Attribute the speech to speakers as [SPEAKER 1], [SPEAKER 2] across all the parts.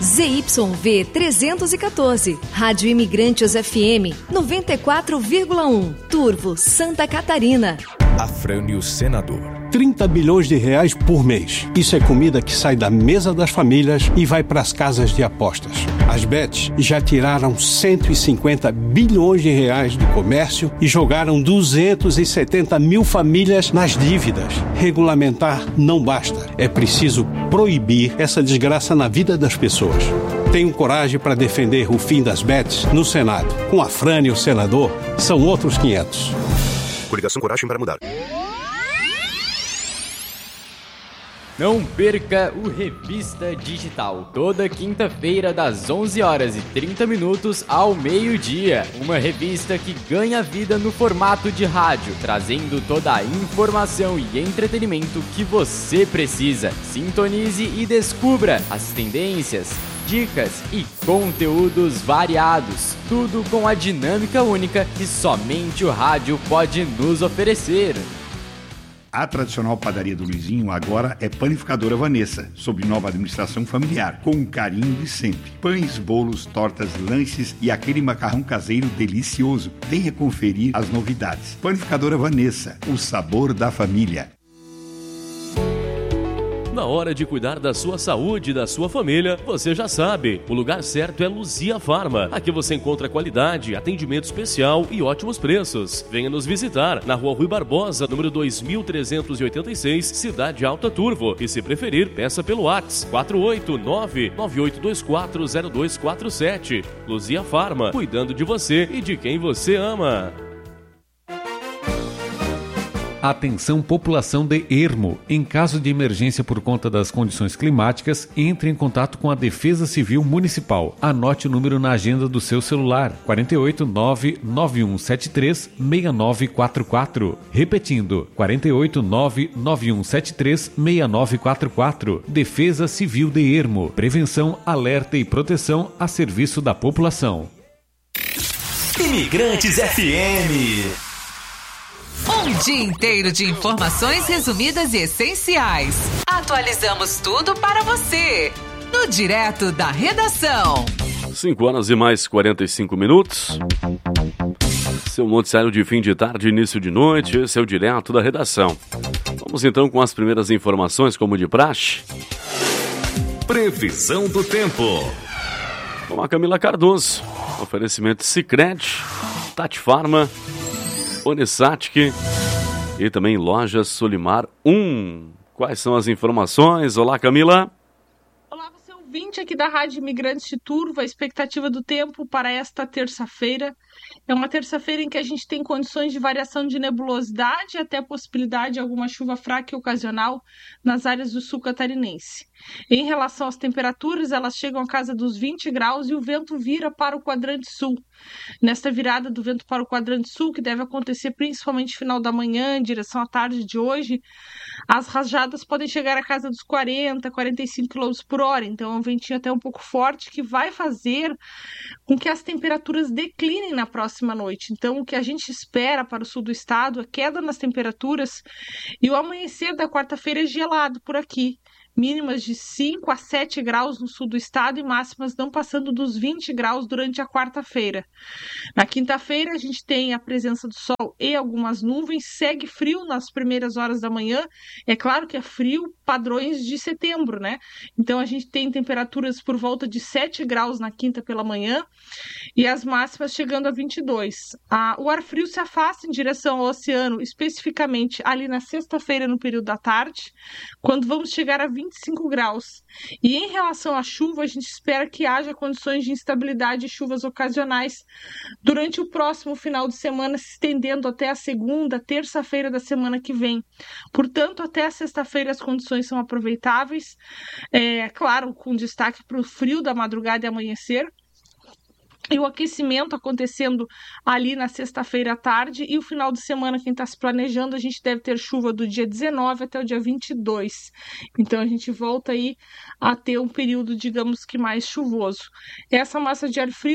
[SPEAKER 1] ZYV 314, Rádio Imigrantes FM 94,1, Turvo, Santa Catarina.
[SPEAKER 2] Afrânio Senador.
[SPEAKER 3] 30 bilhões de reais por mês. Isso é comida que sai da mesa das famílias e vai para as casas de apostas. As bets já tiraram 150 bilhões de reais do comércio e jogaram 270 mil famílias nas dívidas. Regulamentar não basta. É preciso proibir essa desgraça na vida das pessoas. Tenho coragem para defender o fim das bets no Senado. Com Afrânio Senador, são outros 500.
[SPEAKER 4] Coligação Coragem para Mudar.
[SPEAKER 5] Não perca o Revista Digital, toda quinta-feira das 11h30 ao meio-dia. Uma revista que ganha vida no formato de rádio, trazendo toda a informação e entretenimento que você precisa. Sintonize e descubra as tendências, dicas e conteúdos variados. Tudo com a dinâmica única que somente o rádio pode nos oferecer.
[SPEAKER 6] A tradicional padaria do Luizinho agora é Panificadora Vanessa, sob nova administração familiar, com o carinho de sempre. Pães, bolos, tortas, lanches e aquele macarrão caseiro delicioso. Venha conferir as novidades. Panificadora Vanessa, o sabor da família.
[SPEAKER 7] Na hora de cuidar da sua saúde e da sua família, você já sabe, o lugar certo é Luzia Farma. Aqui você encontra qualidade, atendimento especial e ótimos preços. Venha nos visitar na Rua Rui Barbosa, número 2386, Cidade Alta Turvo. E se preferir, peça pelo WhatsApp 489-98240247. Luzia Farma, cuidando de você e de quem você ama.
[SPEAKER 8] Atenção população de Ermo. Em caso de emergência por conta das condições climáticas, entre em contato com a Defesa Civil Municipal. Anote o número na agenda do seu celular: 489-9173-6944. Repetindo, 489-9173-6944. Defesa Civil de Ermo. Prevenção, alerta e proteção a serviço da população.
[SPEAKER 9] Imigrantes FM.
[SPEAKER 10] Um dia inteiro de informações resumidas e essenciais. Atualizamos tudo para você, no Direto da Redação.
[SPEAKER 7] 5h mais 45. Seu noticiário de fim de tarde, início de noite, esse é o Direto da Redação. Vamos então com as primeiras informações, como de praxe.
[SPEAKER 9] Previsão do tempo.
[SPEAKER 7] Com a Camila Cardoso. Oferecimento Sicredi, Tati Farma, Unisatic e também Loja Solimar 1. Quais são as informações? Olá, Camila.
[SPEAKER 11] Olá, você ouvinte aqui da Rádio Imigrantes de Turvo. A expectativa do tempo para esta terça-feira é uma terça-feira em que a gente tem condições de variação de nebulosidade e até possibilidade de alguma chuva fraca e ocasional nas áreas do sul catarinense. Em relação às temperaturas, elas chegam a casa dos 20 graus e o vento vira para o quadrante sul. Nesta virada do vento para o quadrante sul, que deve acontecer principalmente no final da manhã, em direção à tarde de hoje, as rajadas podem chegar a casa dos 40, 45 km por hora. Então é um ventinho até um pouco forte que vai fazer com que as temperaturas declinem na próxima noite. Então o que a gente espera para o sul do estado é queda nas temperaturas e o amanhecer da quarta-feira é gelado por aqui. Mínimas de 5 a 7 graus no sul do estado e máximas não passando dos 20 graus durante a quarta-feira. Na quinta-feira, a gente tem a presença do sol e algumas nuvens, segue frio nas primeiras horas da manhã. É claro que é frio padrões de setembro, né? Então, a gente tem temperaturas por volta de 7 graus na quinta pela manhã e as máximas chegando a 22. O ar frio se afasta em direção ao oceano, especificamente ali na sexta-feira, no período da tarde, quando vamos chegar a 25 graus. E em relação à chuva, a gente espera que haja condições de instabilidade e chuvas ocasionais durante o próximo final de semana, se estendendo até a segunda, terça-feira da semana que vem. Portanto, até a sexta-feira as condições são aproveitáveis, claro, com destaque para o frio da madrugada e amanhecer. E o aquecimento acontecendo ali na sexta-feira à tarde e o final de semana, quem está se planejando, a gente deve ter chuva do dia 19 até o dia 22. Então a gente volta aí a ter um período, digamos que mais chuvoso. Essa massa de ar frio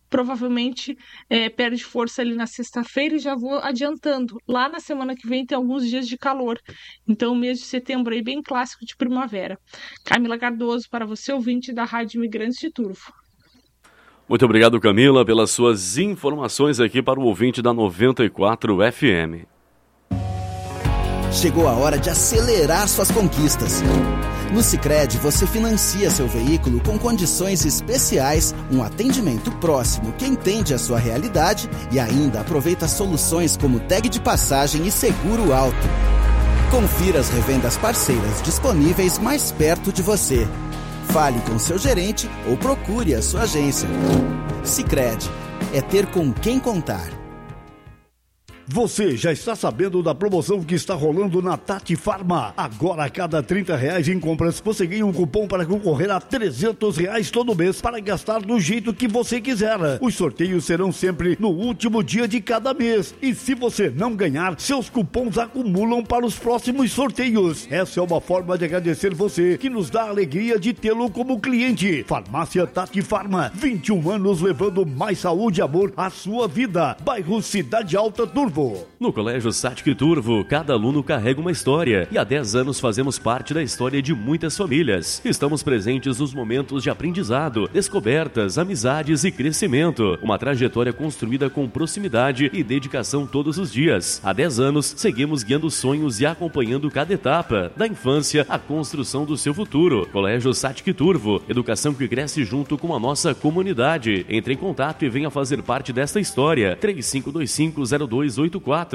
[SPEAKER 11] provavelmente perde força ali na sexta-feira, e já vou adiantando. Lá na semana que vem tem alguns dias de calor, então o mês de setembro aí bem clássico de primavera. Camila Cardoso, para você, ouvinte da Rádio Imigrantes de Turvo.
[SPEAKER 12] Muito obrigado, Camila, pelas suas informações aqui para o ouvinte da 94 FM.
[SPEAKER 13] Chegou a hora de acelerar suas conquistas. No Sicredi, você financia seu veículo com condições especiais, um atendimento próximo que entende a sua realidade e ainda aproveita soluções como tag de passagem e seguro alto. Confira as revendas parceiras disponíveis mais perto de você. Fale com seu gerente ou procure a sua agência. Sicredi, é ter com quem contar.
[SPEAKER 14] Você já está sabendo da promoção que está rolando na Tati Farma? Agora, a cada R$30 em compras, você ganha um cupom para concorrer a R$300 todo mês para gastar do jeito que você quiser. Os sorteios serão sempre no último dia de cada mês. E se você não ganhar, seus cupons acumulam para os próximos sorteios. Essa é uma forma de agradecer você, que nos dá a alegria de tê-lo como cliente. Farmácia Tati Farma, 21 anos levando mais saúde e amor à sua vida. Bairro Cidade Alta, Turvo.
[SPEAKER 7] No Colégio Satic Turvo, cada aluno carrega uma história e há 10 anos fazemos parte da história de muitas famílias. Estamos presentes nos momentos de aprendizado, descobertas, amizades e crescimento. Uma trajetória construída com proximidade e dedicação todos os dias. Há 10 anos, seguimos guiando sonhos e acompanhando cada etapa, da infância à construção do seu futuro. Colégio Satic Turvo, educação que cresce junto com a nossa comunidade. Entre em contato e venha fazer parte desta história. 3525-0284.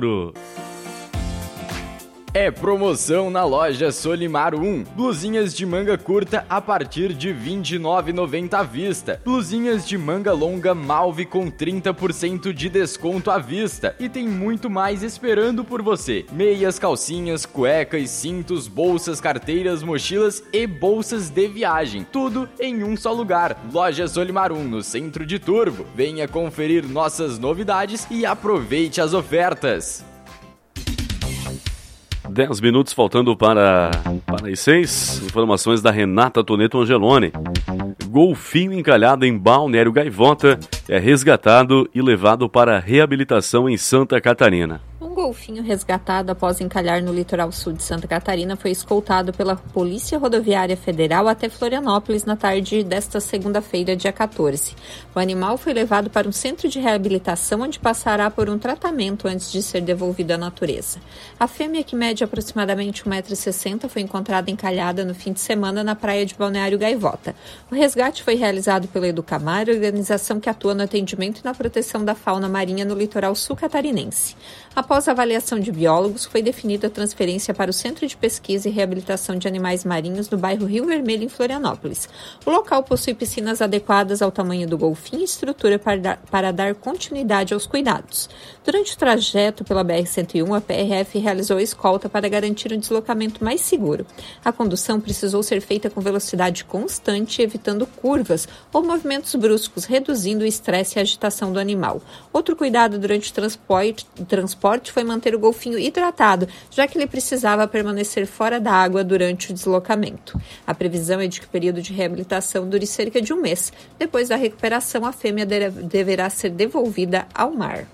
[SPEAKER 5] É promoção na loja Solimar 1. Blusinhas de manga curta a partir de R$ 29,90 à vista. Blusinhas de manga longa Malve com 30% de desconto à vista. E tem muito mais esperando por você. Meias, calcinhas, cuecas, cintos, bolsas, carteiras, mochilas e bolsas de viagem. Tudo em um só lugar. Loja Solimar 1, no centro de Turvo. Venha conferir nossas novidades e aproveite as ofertas.
[SPEAKER 12] 10 minutos faltando para as 6. Informações da Renata Toneto Angeloni. Golfinho encalhado em Balneário Gaivota é resgatado e levado para reabilitação em Santa Catarina.
[SPEAKER 15] Um golfinho resgatado após encalhar no litoral sul de Santa Catarina foi escoltado pela Polícia Rodoviária Federal até Florianópolis na tarde desta segunda-feira, dia 14. O animal foi levado para um centro de reabilitação onde passará por um tratamento antes de ser devolvido à natureza. A fêmea, que mede aproximadamente 1,60 m, foi encontrada encalhada no fim de semana na praia de Balneário Gaivota. O resgate foi realizado pela Educamar, organização que atua no atendimento e na proteção da fauna marinha no litoral sul catarinense. Após a avaliação de biólogos, foi definida a transferência para o Centro de Pesquisa e Reabilitação de Animais Marinhos no bairro Rio Vermelho, em Florianópolis. O local possui piscinas adequadas ao tamanho do golfinho e estrutura para dar continuidade aos cuidados. Durante o trajeto pela BR-101, a PRF realizou a escolta para garantir um deslocamento mais seguro. A condução precisou ser feita com velocidade constante, evitando curvas ou movimentos bruscos, reduzindo o estresse e a agitação do animal. Outro cuidado durante o transporte foi manter o golfinho hidratado, já que ele precisava permanecer fora da água durante o deslocamento. A previsão é de que o período de reabilitação dure cerca de um mês. Depois da recuperação, a fêmea deverá ser devolvida ao mar.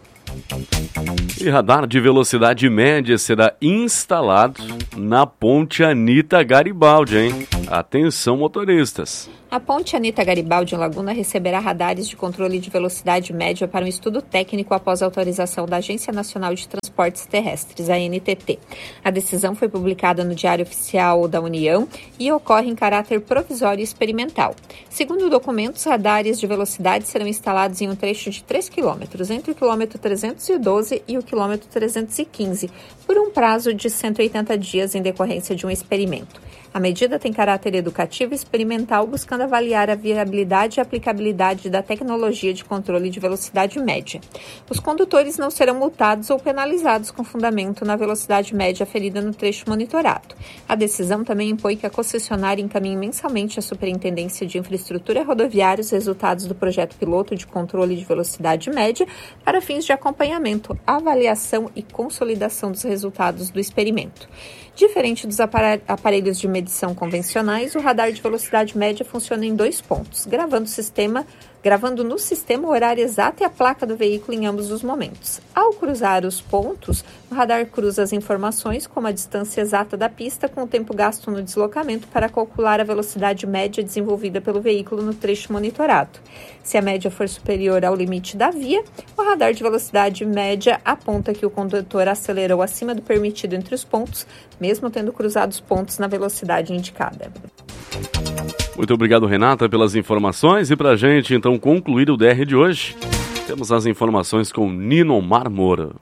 [SPEAKER 12] E radar de velocidade média será instalado na ponte Anita Garibaldi, hein? Atenção, motoristas.
[SPEAKER 15] A ponte Anita Garibaldi, em Laguna, receberá radares de controle de velocidade média para um estudo técnico após a autorização da Agência Nacional de Transportes Terrestres, a ANTT. A decisão foi publicada no Diário Oficial da União e ocorre em caráter provisório e experimental. Segundo o documento, os radares de velocidade serão instalados em um trecho de 3 km, entre o quilômetro 312 e o quilômetro 315, por um prazo de 180 dias em decorrência de um experimento. A medida tem caráter educativo e experimental, buscando avaliar a viabilidade e aplicabilidade da tecnologia de controle de velocidade média. Os condutores não serão multados ou penalizados com fundamento na velocidade média aferida no trecho monitorado. A decisão também impõe que a concessionária encaminhe mensalmente à Superintendência de Infraestrutura Rodoviária os resultados do projeto piloto de controle de velocidade média para fins de acompanhamento, avaliação e consolidação dos resultados do experimento. Diferente dos aparelhos de medição convencionais, o radar de velocidade média funciona em 2 pontos, gravando o sistema gravando no sistema o horário exato e a placa do veículo em ambos os momentos. Ao cruzar os pontos, o radar cruza as informações como a distância exata da pista com o tempo gasto no deslocamento para calcular a velocidade média desenvolvida pelo veículo no trecho monitorado. Se a média for superior ao limite da via, o radar de velocidade média aponta que o condutor acelerou acima do permitido entre os pontos, mesmo tendo cruzado os pontos na velocidade indicada.
[SPEAKER 12] Muito obrigado, Renata, pelas informações. E para a gente, então, concluir o DR de hoje, temos as informações com Ninomar Moura.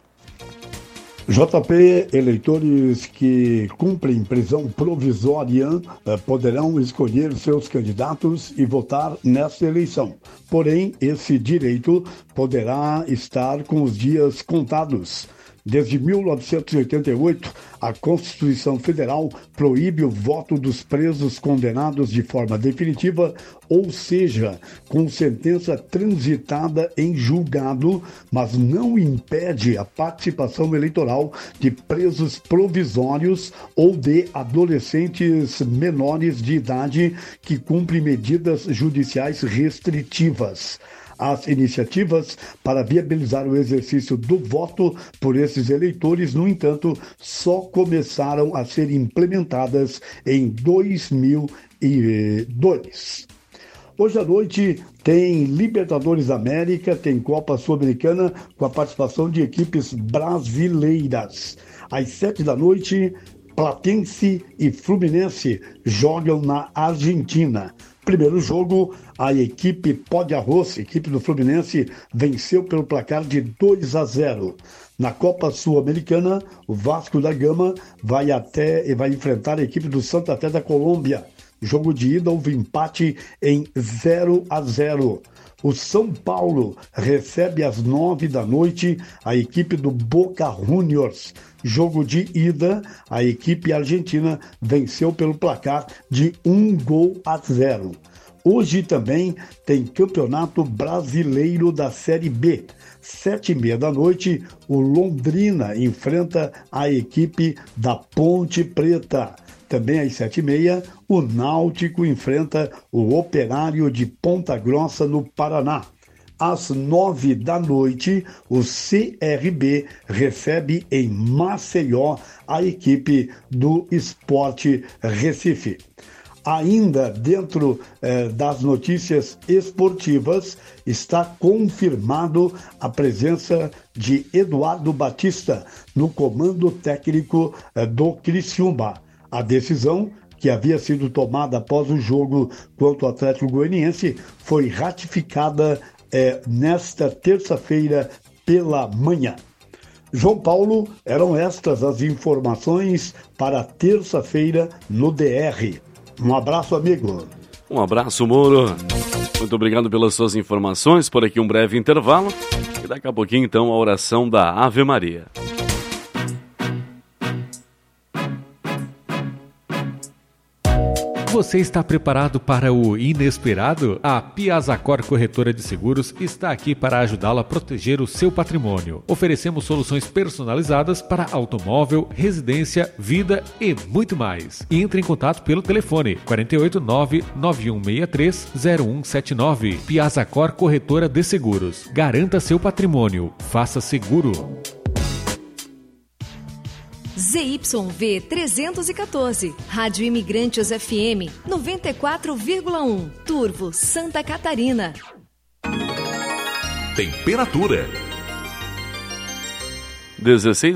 [SPEAKER 14] JP, eleitores que cumprem prisão provisória poderão escolher seus candidatos e votar nesta eleição. Porém, esse direito poderá estar com os dias contados. Desde 1988, a Constituição Federal proíbe o voto dos presos condenados de forma definitiva, ou seja, com sentença transitada em julgado, mas não impede a participação eleitoral de presos provisórios ou de adolescentes menores de idade que cumprem medidas judiciais restritivas. As iniciativas para viabilizar o exercício do voto por esses eleitores, no entanto, só começaram a ser implementadas em 2002. Hoje à noite tem Libertadores da América, tem Copa Sul-Americana com a participação de equipes brasileiras. Às 7 da noite, Platense e Fluminense jogam na Argentina. Primeiro jogo, a equipe Pó de Arroz, equipe do Fluminense, venceu pelo placar de 2-0. Na Copa Sul-Americana, o Vasco da Gama vai enfrentar a equipe do Santa Fé da Colômbia. Jogo de ida, houve empate em 0-0. O São Paulo recebe às 9 da noite a equipe do Boca Juniors. Jogo de ida, a equipe argentina venceu pelo placar de 1-0. Hoje também tem Campeonato Brasileiro da Série B. 7h30 da noite, o Londrina enfrenta a equipe da Ponte Preta. Também às 7h30, o Náutico enfrenta o Operário de Ponta Grossa, no Paraná. Às 9 da noite, o CRB recebe em Maceió a equipe do Sport Recife. Ainda dentro das notícias esportivas, está confirmado a presença de Eduardo Batista no comando técnico do Criciúma. A decisão, que havia sido tomada após o jogo contra o Atlético Goianiense, foi ratificada nesta terça-feira pela manhã. João Paulo, eram estas as informações para terça-feira no DR. Um abraço, amigo.
[SPEAKER 12] Um abraço, Moro. Muito obrigado pelas suas informações. Por aqui um breve intervalo. E daqui a pouquinho, então, a oração da Ave Maria.
[SPEAKER 8] Você está preparado para o inesperado? A Piazacor Corretora de Seguros está aqui para ajudá-lo a proteger o seu patrimônio. Oferecemos soluções personalizadas para automóvel, residência, vida e muito mais. Entre em contato pelo telefone 489-9163-0179. Piazacor Corretora de Seguros. Garanta seu patrimônio. Faça seguro.
[SPEAKER 1] ZYV 314, Rádio Imigrantes FM 94,1, Turvo, Santa Catarina.
[SPEAKER 9] Temperatura
[SPEAKER 12] 16